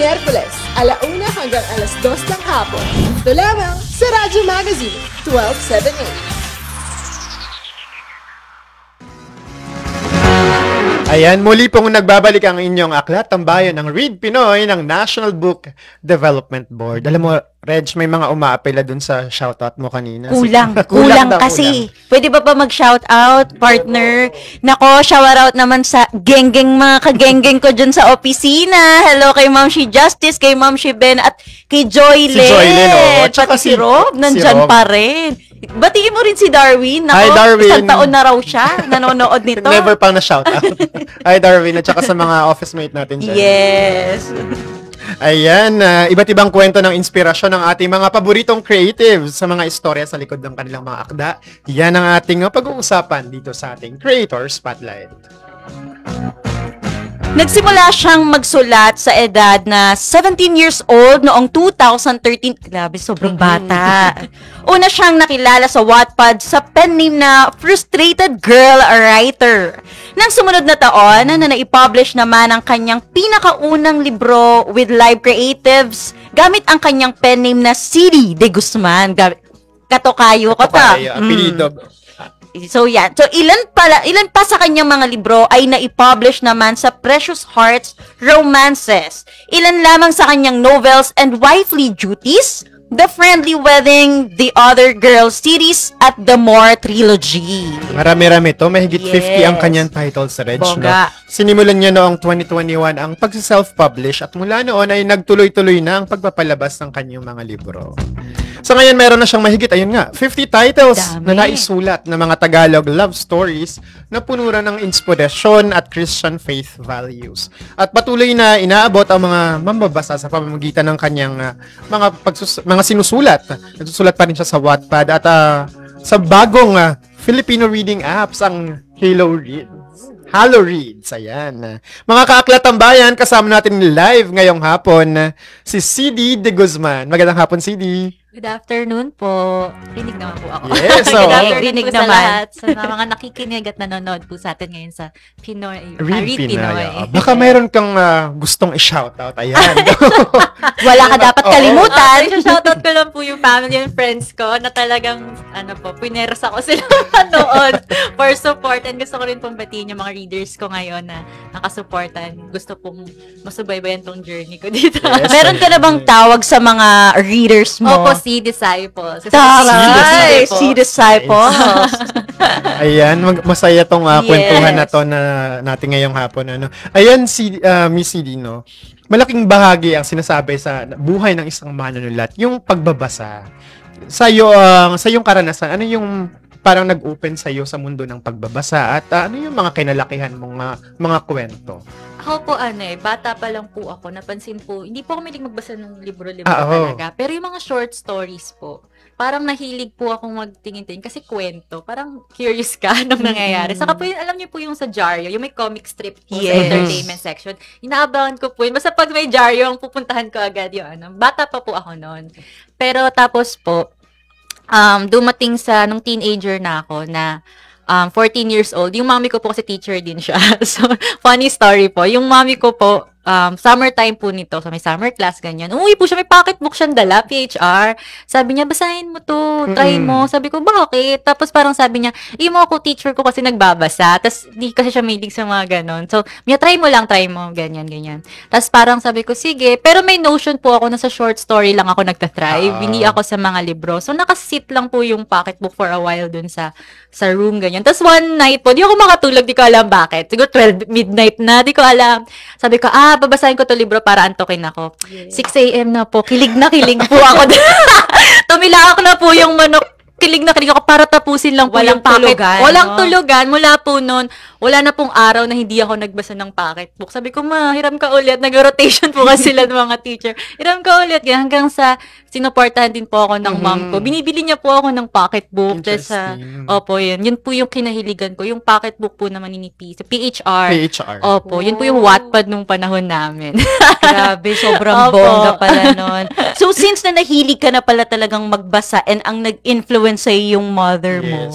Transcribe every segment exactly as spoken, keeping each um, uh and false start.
Miyerkules, alauna hanggang alas dos ng hapon. Ito lamang sa Radyo Magazine, twelve seventy-eight. Ayan, muli pong nagbabalik ang inyong aklat, tambayan ng Read Pinoy ng National Book Development Board. Alam mo, Reg, may mga umaapela dun sa shoutout mo kanina. Kulang, Si- kulang, daw, kasi. kulang. Pwede ba pa mag-shoutout, partner? Nako, shoutout naman sa geng-geng mga kageng-geng ko dyan sa opisina. Hello kay Ma'am Shi Justice, kay Ma'am Shi Ben, at kay Joylyn. Si Joylyn, oo. Tsaka Pati si si- Rob, nandyan si Rob. pa rin. Batiin mo rin si Darwin. Nako, Hi, Darwin. isang taon na raw siya, nanonood nito. Never pang na-shoutout. Hi, Darwin, at saka sa mga office mate natin dyan. Yes. Ayan, ah, iba't ibang kwento ng inspirasyon ng ating mga paboritong creatives sa mga istorya sa likod ng kanilang mga akda. Yan ang ating ah, pag-uusapan dito sa ating Creator Spotlight. Nagsimula siyang magsulat sa edad na seventeen years old noong two thousand thirteen. Grabe, sobrang bata. Una siyang nakilala sa Wattpad sa pen name na Frustrated Girl Writer. Nang sumunod na taon, na naipublish naman ang kanyang pinakaunang libro with live creatives gamit ang kanyang pen name na City de Guzman. Gamit, katokayo ko ta. Kayo, apelido. So yan. So ilan pala, ilan pa sa kanyang mga libro ay naipublish naman sa Precious Hearts Romances. Ilan lamang sa kanyang novels and Wifely Duties, The Friendly Wedding, The Other Girls series, at The More Trilogy. Marami-rami to. Mahigit Yes. fifty ang kanyang titles, Reg. No? Bongga. Sinimulan niya noong twenty twenty-one ang pag-self-publish at mula noon ay nagtuloy-tuloy na ang pagpapalabas ng kanyang mga libro. So ngayon meron na siyang mahigit, ayun nga, fifty titles Dami. na naisulat ng mga Tagalog love stories na punuran ng inspirasyon at Christian faith values. At patuloy na inaabot ang mga mambabasa sa pamamagitan ng kanyang uh, mga pagsus- mga sinusulat. Nagsusulat pa rin siya sa Wattpad at uh, sa bagong uh, Filipino reading apps, ang Halo Reads. Halo Reads, ayan. Mga kaaklat ang bayan, kasama natin live ngayong hapon uh, si C D de Guzman. Magandang hapon, C D. Good afternoon po. Rinig naman po ako. Yes, so, Good afternoon rinig po sa naman. lahat. Sa mga nakikinig at nanonood po sa atin ngayon sa Pinoy. ah, Read Read Pinoy. Pinoy. oh. Baka mayroon kang uh, gustong i-shoutout. Ayan. Wala ka dapat Oo. kalimutan. Okay, shoutout ko lang po yung family and friends ko na talagang, ano po, pineras ako sila noon for support. And gusto ko rin pong batiin yung mga readers ko ngayon na nakasuportan. Gusto pong masubaybayan tong journey ko dito. Yes. Meron ka na bang tawag sa mga readers mo? Opo, si Disciples. Kasi Taray! po. Si Disciples. Ayan, mag- masaya tong uh, Yes. kwentuhan na to na natin ngayong hapon. Ano. Ayan, si uh, Miss C D, no? Malaking bahagi ang sinasabi sa buhay ng isang manunulat, yung pagbabasa. Sa iyo, uh, sa iyong karanasan, ano yung parang nag-open sa iyo sa mundo ng pagbabasa at uh, ano yung mga kinalakihan mong mga, mga kwento? Ako po ano eh, bata pa lang po ako, napansin po, hindi po ako mahilig magbasa ng libro-libro Ah, oo. talaga. Pero yung mga short stories po, parang nahilig po akong magtingin-tingin kasi kwento, parang curious ka nung nangyayari. Saka po yun, alam niyo po yung sa Jaryo, yung may comic strip po sa Yes. entertainment section, inaabangan ko po yun. Basta pag may Jaryo, ang pupuntahan ko agad yung ano. Bata pa po ako noon. Pero tapos po, um, dumating sa, nung teenager na ako, na um, fourteen years old. Yung mommy ko po kasi teacher din siya. So, funny story po. Yung mommy ko po, um, summertime po nito, so may summer class, ganyan. Umuwi po siya, may pocketbook siyang dala, P H R. Sabi niya, basahin mo to, try mo. Sabi ko, bakit? Tapos parang sabi niya, imo ako teacher ko kasi nagbabasa. Tapos di kasi siya mahilig sa mga ganon. So, niya, try mo lang, try mo, ganyan, ganyan. Tapos parang sabi ko, sige. Pero may notion po ako na sa short story lang ako nagtatribe. Ah. Hindi ako sa mga libro. So, nakasit lang po yung pocketbook for a while dun sa sa room, ganyan. Tapos one night po, di ako makatulog, di ko alam bakit. Siguro twelve midnight na, di ko alam. Sabi ko, ah, babasahin ko to libro para antokin ako. six a.m. na po, kilig na kilig po ako. Tumilak na po yung manok. Kilig na kilig ako para tapusin lang po Walang yung pocket. tulugan, Walang no? tulugan. Mula po noon, wala na pong araw na hindi ako nagbasa ng pocketbook. Sabi ko, ma, hiram ka ulit. Nag-rotation po kasi sila ng mga teacher. Hiram ka ulit. Hanggang sa sinuportahan din po ako ng mom ko. Binibili niya po ako ng pocketbook. Tapos, sa Interesting. opo, yun. Yun po yung kinahiligan ko. Yung pocketbook po na maninipis. Sa P H R. P H R. Opo, yun po yung Wattpad nung panahon namin. Grabe, sobrang Opo. bongga pala nun. So, since na nahilig ka na pala talagang magbasa and ang nag-influence sa'yo yung mother mo, Yes.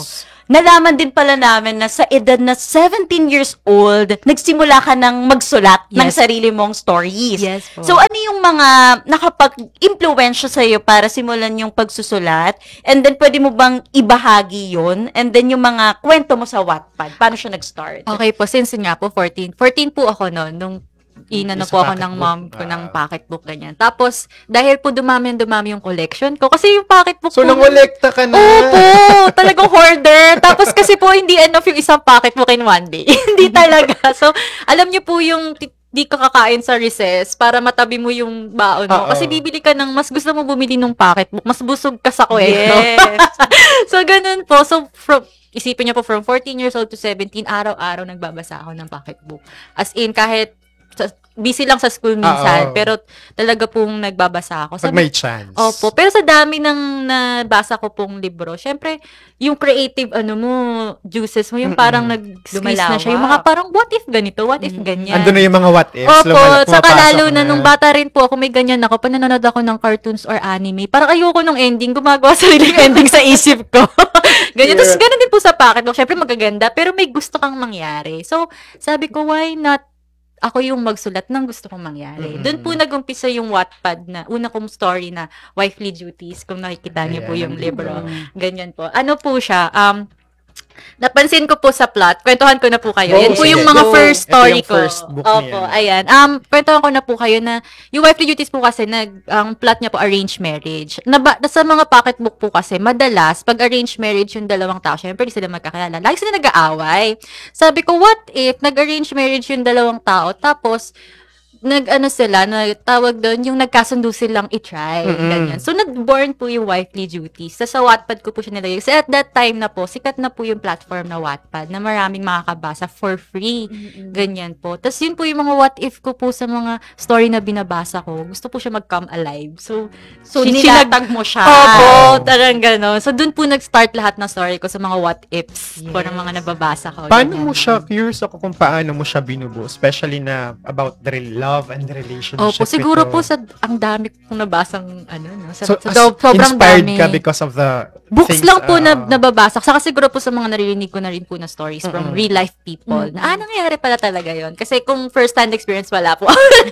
nalaman din pala namin na sa edad na seventeen years old, nagsimula ka ng magsulat ng Yes. sarili mong stories. Yes po. So, ano yung mga nakapag-impluensya sa'yo para simulan yung pagsusulat? And then, pwede mo bang ibahagi yun? And then, yung mga kwento mo sa Wattpad, paano siya nag-start? Okay po, since yun nga po, fourteen. fourteen po ako noon, nung inano Sa po ako ng pocketbook. mom ko ng Ah. pocketbook, ganyan. Tapos, dahil po dumami ang dumami yung collection ko, kasi yung pocketbook So, po, nangolekta ka na. opo, talagang hoarder. Tapos kasi po, hindi enough yung isang pocketbook in one day. Hindi talaga. So, alam niyo po yung ti- di ka kakain sa recess para matabi mo yung baon mo. Oo. Kasi bibili ka ng, mas gusto mo bumili ng pocketbook, mas busog ka sa kwento. Yes. So, ganun po. So, from, isipin niyo po, from fourteen years old to seventeen, araw-araw nagbabasa ako ng pocketbook. As in, kahit sa- busy lang sa school minsan, Oo. pero talaga pong nagbabasa ako. Pag Sabi- may chance. Opo. Pero sa dami ng nabasa ko pong libro, syempre, yung creative, ano mo, juices mo, yung parang Mm-mm. nag-squeeze na siya. Yung Lumalawak. mga parang, what if ganito? What if Mm. ganyan? Andun na yung mga what ifs. Opo, lumala- saka pumapasok lalo na nung bata rin po ako, may ganyan ako, pananonood ako ng cartoons or anime, parang ayoko nung ending, gumagawa sariling ending sa isip ko. Ganyan. Yeah. Tapos ganun din po sa pocketbook, syempre magaganda, pero may gusto kang mangyari. So, sabi ko, why not ako yung magsulat ng gusto kong mangyari. Mm-mm. Doon po nag-umpisa yung Wattpad na, una kong story na Wifely Duties, kung nakikita niyo po Ayan, yung nandito. libro. Ganyan po. Ano po siya, um, napansin ko po sa plot, kwentuhan ko na po kayo. Go, Yan po sige, yung mga go. first Ito story yung ko. first book Opo, niya. ayan. Um, kwentuhan ko na po kayo na yung Wifely Duties po kasi, nag, ang plot niya po, arranged marriage. Naba, sa mga pocketbook po kasi, madalas, pag arranged marriage yung dalawang tao, syempre di sila magkakilala. Lagi sila nag-aaway. Sabi ko, what if nag-arranged marriage yung dalawang tao, tapos nag-ano sila, nagtawag doon, yung nagkasundo silang i-try. Mm-mm. Ganyan. So, nag-born po yung Wifely Duties. Sa, sa Wattpad ko po siya nilagay. Kasi at that time na po, sikat na po yung platform na Wattpad na maraming makakabasa for free. Ganyan po. Tapos yun po yung mga what if ko po sa mga story na binabasa ko. Gusto po siya mag-come alive. So, So, sin- nilatag mo siya. Opo, tarang gano'n. So, dun po nag-start lahat ng story ko sa mga what ifs po ng mga nababasa ko. Paano Ganyan. mo siya, curious ako kung paano mo siya binubuo, especially na about the love and the relationship. Opo, siguro ito. po sa ang dami kong nabasang ano no. Sa, So, sa as- do- sobrang inspired dami. ka because of the Books things, lang po na uh, nababasa. Saka siguro po sa mga naririnig ko na rin po na stories from Mm-mm. real life people. Na, ah, nangyayari pala talaga yon. Kasi kung first hand experience wala po.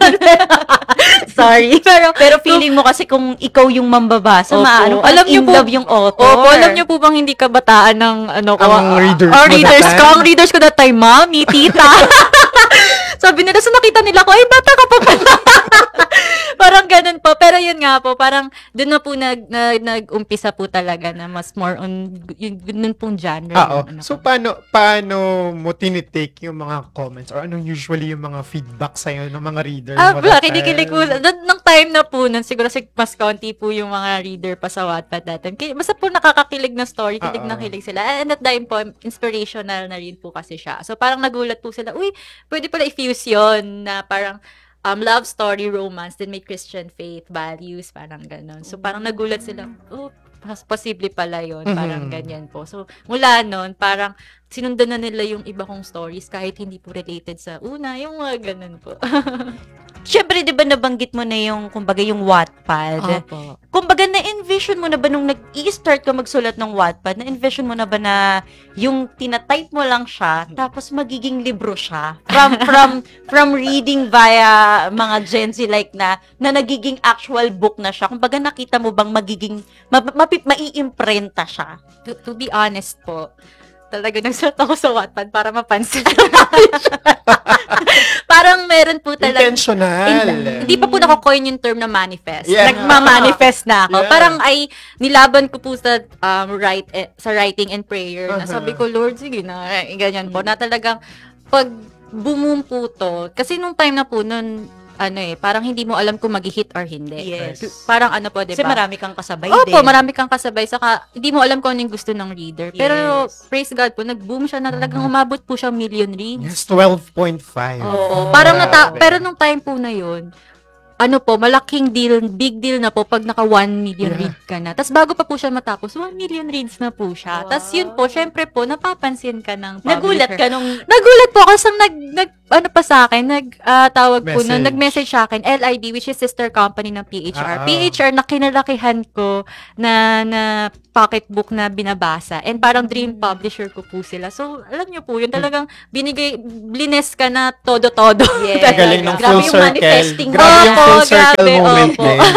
Sorry. Pero, Pero feeling mo kasi kung ikaw yung mambabasa, Opo. maano ka, Alam niyo in po- love yung author. Opo, alam niyo po bang hindi kabataan ng ano ko? Ang ah, readers ah, mo readers that ko. time? Ang readers ko that time, mami, tita. Sabi nila, so nakita nila ko, ay, bata ka pa pala. Parang ganun po. Pero yun nga po, parang doon na po nag, nag, nag-umpisa po talaga na mas more on yung ganun pong genre. Ah, oh. ng ano So, ko. paano, paano mo tinitake yung mga comments or anong usually yung mga feedback sa'yo ng mga readers Ah, mo wala, that kinikilig ko. time? Nung nung time na po, nun, siguro sig- mas konti po yung mga reader pa sa Wattpad natin. Kaya, basta po nakakakilig na story, kilig Oo. na kilig sila. And at time po, inspirational na rin po kasi siya. So, parang nagulat po sila, uy, pwede pala i-fuse yun na parang um, love story, romance, then may Christian faith, values, parang ganon. So, parang nagulat sila, oh, pas- posible pala yun, parang Mhm. ganyan po. So, mula nun, parang sinundan na nila yung iba kong stories kahit hindi po related sa una, yung mga ganon po. Siyempre, di ba nabanggit mo na yung, kumbaga, yung Wattpad? Opo. Kumbaga, na-envision mo na ba nung nag-i-start ka magsulat ng Wattpad, na-envision mo na ba na yung tinatype mo lang siya, tapos magiging libro siya? From, from, from reading via mga Gen Z like na, na nagiging actual book na siya. Kumbaga, nakita mo bang magiging, ma, ma, mai-imprenta siya? To, to be honest po, talaga nagsulat ako sa Wattpad para mapansin. Parang meron po talaga. Intentional. Hindi pa po nako-coin yung term na manifest. Yeah. Nagma-manifest na ako. Yeah. Parang ay nilaban ko po sa um, write, eh, sa writing and prayer. Na Uh-huh. sabi ko, Lord, sige na, eh, ganyan po. Na talagang pag bumum po to, kasi nung time na po nun, ano eh, parang hindi mo alam kung mag-hit or hindi. Yes. Parang ano po, di Kasi ba? marami kang kasabay Opo, din. marami kang kasabay. Saka, hindi mo alam kung ano yung gusto ng reader. Pero, Yes. praise God po, nag-boom siya na talagang umabot po siya million reads. Yes, twelve point five. Oo. Parang nata- Grabe. pero nung time po na yun, ano po, malaking deal, big deal na po pag naka one million Yeah. read ka na. Tapos bago pa po siya matapos, one million reads na po siya. Wow. Tapos yun po, syempre po, napapansin ka ng publisher. Nagulat ka nung Nagulat po ako sa nag, nag ano pa sa akin, nag, ah, tawag po na, Message. nag-message sa akin, L I B, which is sister company ng P H R. Ah, ah. P H R na kinalakihan ko na, na pocketbook na binabasa. And parang dream publisher ko po sila. So, alam niyo po, yun talagang binigay, blines ka na todo-todo. Yes. Talaga. Galing ng Grabe full yung circle. manifesting. Grabe yung Opo, full circle grabe, moment opo. din.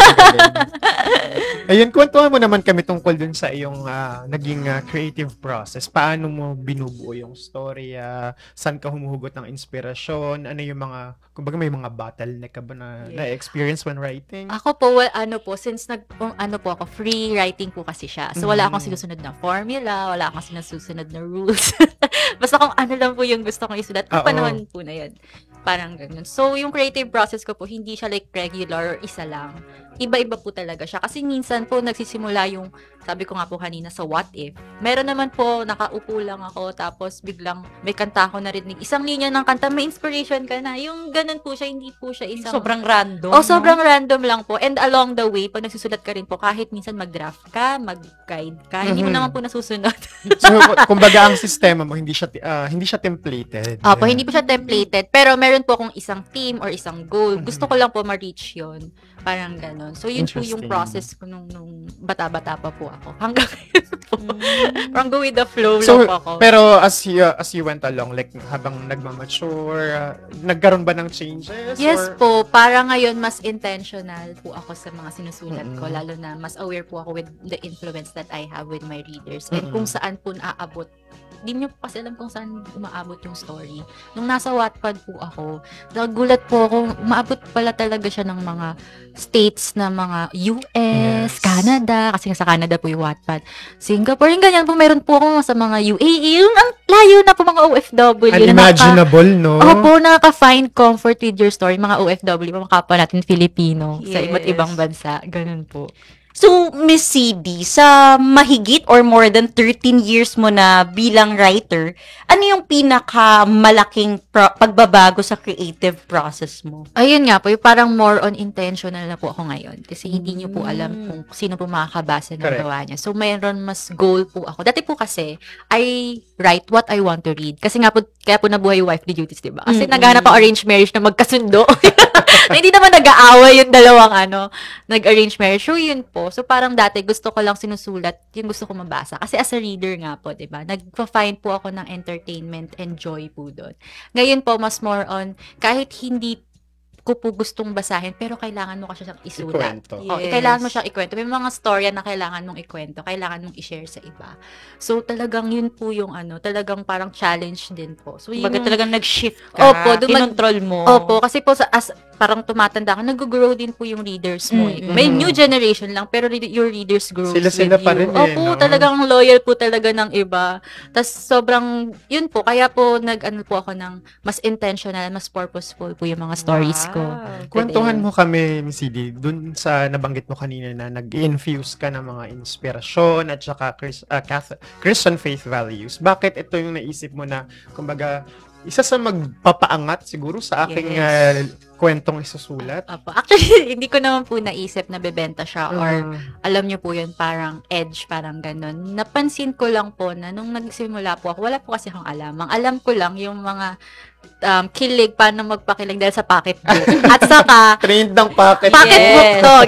Galing. Ayun, kwentuhan mo naman kami tungkol dun sa iyong ah, naging ah, creative process. Paano mo binubuo yung story? ah, saan ka humuhugot ng inspirasyon? Ano yung mga, kumbaga may mga bottleneck ka ba na, Yeah. na-experience when writing? Ako po, well, ano po, since nag, um, ano po ako, free writing po kasi siya. So, wala akong Mm. sinusunod na formula, wala akong sinusunod na rules. Basta kung ano lang po yung gusto kong isulat, Oo. yung panahon po na yun. Parang ganun. So, yung creative process ko po, hindi siya like regular or isa lang. Iba-iba po talaga siya. Kasi minsan po, nagsisimula yung, sabi ko nga po kanina, sa what if. Meron naman po, nakaupo lang ako, tapos biglang may kanta ako narinig. Isang linya ng kanta, may inspiration ka na. Yung ganun po siya, hindi po siya isang... Sobrang random. Oh, no? sobrang random lang po. And along the way, pag nagsusulat ka rin po, kahit minsan mag-draft ka, mag-guide ka, hindi mo Mhm. naman po nasusunod. So, kumbaga ang sistema mo, hindi siya, ti- ah, hindi siya templated. Opo, hindi po siya templated, pero meron po akong isang theme or isang goal. Mhm. Gusto ko lang po ma-reach yun. Parang ganon. So, yun po yung Interesting. process ko nung, nung bata-bata pa po ako. Hanggang ngayon po. Parang go with the flow So, lang po ako. pero as you, as you went along, like habang nagmamature, ah, nagkaroon ba ng changes? Yes or- po, para ngayon mas intentional po ako sa mga sinusulat ko, Mm-mm. lalo na mas aware po ako with the influence that I have with my readers and Mm-mm. kung saan po naaabot. Di niyo po kasi alam kung saan umaabot yung story. Nung nasa Wattpad po ako, nagulat po ako, umaabot pala talaga siya ng mga states na mga U S, Yes. Canada, kasi nga sa Canada po yung Wattpad. Singapore, yung ganyan po, meron po ako sa mga U A E, yung ang layo na po mga O F W. na naka- Unimaginable, no? Opo, nakaka-find comfort with your story. Mga O F W, mga kapwa natin Filipino sa iba't Yes. ibang bansa. Ganun po. So, Miss C D, sa mahigit or more than thirteen years mo na bilang writer, ano yung pinakamalaking pro- pagbabago sa creative process mo? Ayun nga po, yung parang more on intentional na po ako ngayon. Kasi hindi niyo po alam kung sino po makakabasa ng Correct. gawa niya. So, mayroon mas goal po ako. Dati po kasi, I write what I want to read. Kasi nga po, kaya po nabuhay yung wifely duties, diba? Kasi Mm-mm. naghanap ako arranged marriage na magkasundo. na hindi naman nag-aaway yung dalawang ano, nag-arrange marriage. So, yun po. So, parang dati, gusto ko lang sinusulat yung gusto ko mabasa. Kasi as a reader nga po, diba? Nag-find po ako ng entertainment and joy po doon. Ngayon po, mas more on, kahit hindi ko po gustong basahin, pero kailangan mo kasi siyang isulat. Ikwento. Oh, Yes. kailangan mo siyang ikwento. May mga storya na kailangan mong ikwento, kailangan mong i-share sa iba. So, talagang yun po yung ano, talagang parang challenge din po. So, yun Baga yung- talagang nag-shift ka, Opo, dumag- kinontrol mo. Opo, kasi po sa as parang tumatanda ka, nag-grow din po yung readers mo. eh. Mm, May mm. new generation lang, pero re- your readers grow Sila-sila with pa you. rin eh, Opo, no? talagang loyal po talaga ng iba. Tapos sobrang, yun po, kaya po nag-ano po ako ng mas intentional, mas purposeful po yung mga stories ko. Wow. Kwentuhan mo kami, Miss C D, dun sa nabanggit mo kanina na nag-infuse ka ng mga inspirasyon at saka Chris, ah, Cath- Christian faith values. Bakit ito yung naisip mo na, kumbaga, isa sa magpapaangat siguro sa aking Yes. ah, kwentong isusulat? Opo. Actually, hindi ko naman po naisip na bebenta siya or Mm. alam niyo po yun, parang edge, parang ganun. Napansin ko lang po na nung nagsimula po ako, wala po kasi akong alam. Ang alam ko lang yung mga um, kilig, paano magpakilig dahil sa pocketbook. At saka, Trained ng pocket. pocketbook Yes. to.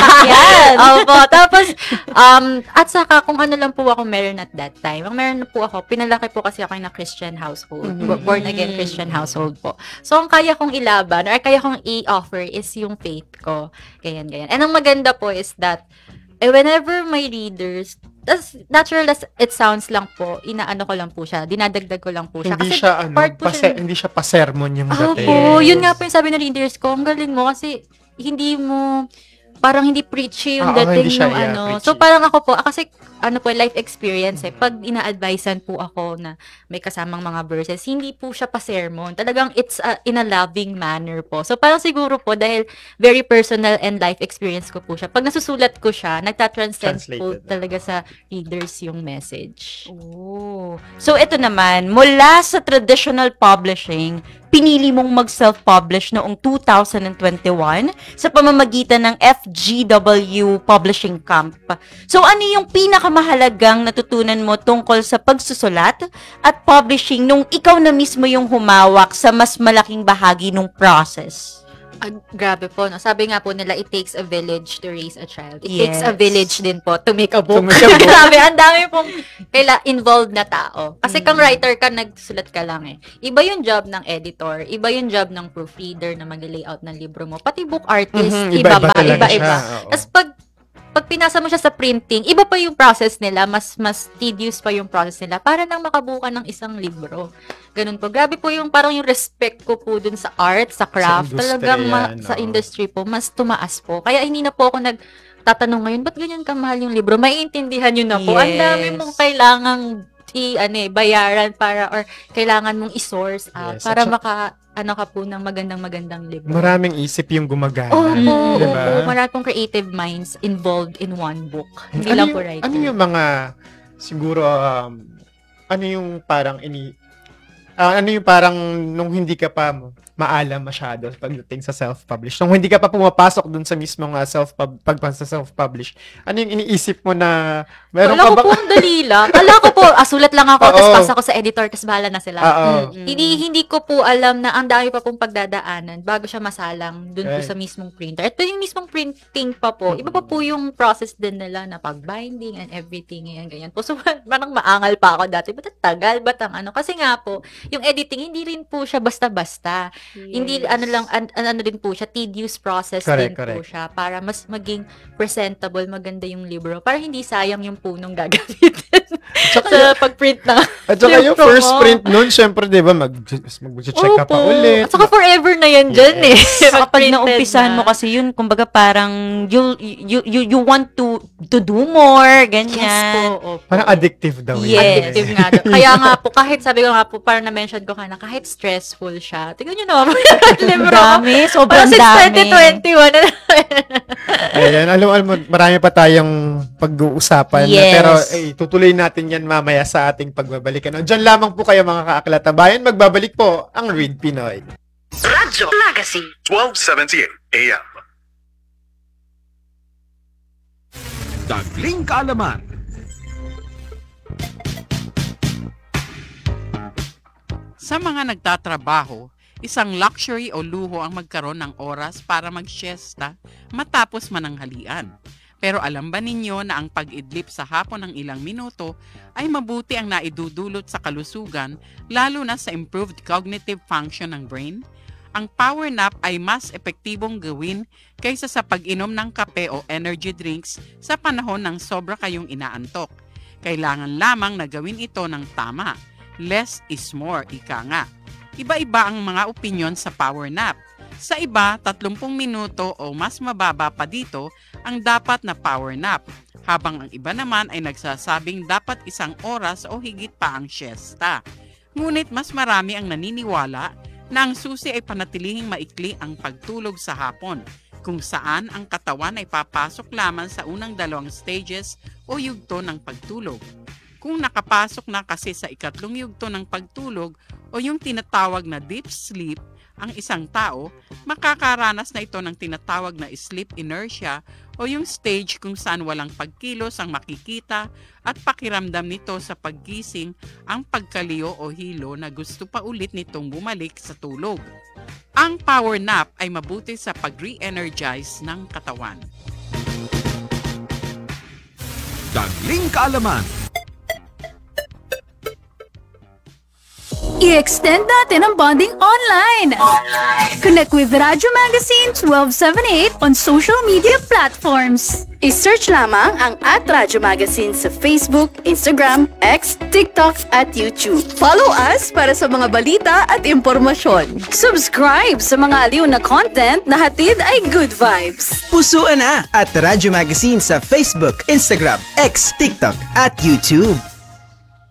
Yan. Opo. Tapos, um, at saka kung ano lang po ako meron at that time. Ang meron po ako, pinalaki po kasi ako na Christian household. Mhm. Born again Christian household po. So, ang kaya kong ilaban or kaya kong i-offer is yung faith ko. Ganyan, ganyan. And ang maganda po is that, eh, whenever my readers, as natural as it sounds lang po, inaano ko lang po siya, dinadagdag ko lang po siya. Hindi Kasi siya, ano, part po pase- siya ng- hindi siya pa-sermon yung dating. Opo, yun nga po yung sabi ng readers ko, ang galing mo kasi hindi mo, parang hindi preachy yung Oo, dating hindi siya, yung yeah, ano. preachy. So parang ako po, kasi ano po, life experience eh. Pag ina-advisean po ako na may kasamang mga verses, hindi po siya pa-sermon. Talagang it's a, in a loving manner po. So parang siguro po, dahil very personal and life experience ko po siya, pag nasusulat ko siya, nagtatranscend po Translated. talaga sa readers yung message. Oh. So, ito naman, mula sa traditional publishing pinili mong mag-self-publish noong two thousand twenty-one sa pamamagitan ng F G W Publishing Camp. So ano yung pinakamahalagang natutunan mo tungkol sa pagsusulat at publishing nung ikaw na mismo yung humawak sa mas malaking bahagi ng process? Ah, grabe po, no? Sabi nga po nila, it takes a village to raise a child. It Yes. takes a village din po to make a book. To make a book. Grabe, ang dami pong kaila involved na tao. Kasi kang writer ka, nagsulat ka lang eh. Iba yung job ng editor, iba yung job ng proofreader na mag-layout ng libro mo. Pati book artist, Mhm, iba, iba-iba pa, talaga iba-iba. siya, oo. Tapos pag pag pinasa mo siya sa printing, iba pa yung process nila, mas mas tedious pa yung process nila para nang makabuka ng isang libro. Ganun po. Grabe po yung parang yung respect ko po dun sa art, sa craft. Sa industriya, Talagang ma- no? sa industry po, mas tumaas po. Kaya hindi na po ako nagtatanong ngayon, ba't ganyan kamahal yung libro? Maiintindihan nyo na po. Ang dami Yes. mong kailangang i ano eh, bayaran para or kailangan mong i-source out Yes, para at saka- maka ano ka po ng magandang-magandang libro. Maraming isip yung gumagana. Oo, oo, Diba? oo. Marami pong creative minds involved in one book. Hindi ano lang yung, po writing. ano yung mga, siguro, um, ano yung parang ini, ah, ano yung parang nung hindi ka pa maalam masyado pagdating sa self-publish. Nung hindi ka pa pumapasok dun sa mismong uh, self pag sa self-publish, ano yung iniisip mo na meron Kala ka ko ba? po ang dali lang. Kala ko po, ah, sulat lang ako, Oo. tapos pasa ko sa editor, tapos bahala na sila. Oo. Mm-mm. Hindi hindi ko po alam na ang dami pa pong pagdadaanan bago siya masalang dun po Right. sa mismong printer. Ito yung mismong printing pa po. Iba pa po yung process din nila na pag-binding and everything, ganyan, ganyan po. So, parang maangal pa ako dati. Ba't ang tagal? Ba't ang ano? Kasi nga po, yung editing, hindi rin po siya basta-basta. Hindi, ano lang, an, an- ano din po siya, tedious process Correct, din po correct. siya para mas maging presentable, maganda yung libro. Para hindi sayang yung punong gagamitin sa pag-print na. At saka yung libro first mo. print nun, syempre, di ba, mag, mag-check ka pa Opo. ulit. At saka forever na yan dyan eh. Saka pag Pag-printed naumpisahan na. mo kasi yun, kumbaga parang you you you, you want to to do more, ganyan. Yes po. Opo. Parang addictive daw. yun. Yes. Addictive nga daw. Kaya nga po, kahit sabi ko nga po, parang na-mention ko kana, kahit stressful siya. Tingnan nyo naman yung libro. Dami, sobrang Parang since dami. twenty twenty-one. Ayan, alam, alam mo, marami pa tayong pag-uusapan. Yes. Pero, eh, tutuloy natin yan mamaya sa ating pagbabalik. Ano? Diyan lamang po kayo mga kaaklat na bayan. Magbabalik po ang Read Pinoy. Radyo Magazine. twelve seventy-eight A M. Dagling kaalaman. Sa mga nagtatrabaho, isang luxury o luho ang magkaroon ng oras para mag-siesta matapos mananghalian. Pero alam ba ninyo na ang pag-idlip sa hapon ng ilang minuto ay mabuti ang naidudulot sa kalusugan, lalo na sa improved cognitive function ng brain? Ang power nap ay mas epektibong gawin kaysa sa pag-inom ng kape o energy drinks sa panahon ng sobra kayong inaantok. Kailangan lamang na gawin ito ng tama. Less is more, ika nga. Iba-iba ang mga opinyon sa power nap. Sa iba, tatlumpung minuto o mas mababa pa dito ang dapat na power nap, habang ang iba naman ay nagsasabing dapat isang oras o higit pa ang siesta. Ngunit mas marami ang naniniwala na ang susi ay panatilihing maikli ang pagtulog sa hapon, kung saan ang katawan ay papasok lamang sa unang dalawang stages o yugto ng pagtulog. Kung nakapasok na kasi sa ikatlong yugto ng pagtulog o yung tinatawag na deep sleep, ang isang tao, makakaranas na ito ng tinatawag na sleep inertia o yung stage kung saan walang pagkilos ang makikita at pakiramdam nito sa paggising ang pagkaliyo o hilo na gusto pa ulit nitong bumalik sa tulog. Ang power nap ay mabuti sa pag-re-energize ng katawan. Dagling kaalaman. I-extend natin ang bonding online. Connect with Radyo Magazine twelve seventy-eight on social media platforms. I-search lamang ang at Radyo Magazine sa Facebook, Instagram, X, TikTok at YouTube. Follow us para sa mga balita at impormasyon. Subscribe sa mga aliw na content na hatid ay good vibes. Pusuan na at Radyo Magazine sa Facebook, Instagram, X, TikTok at YouTube.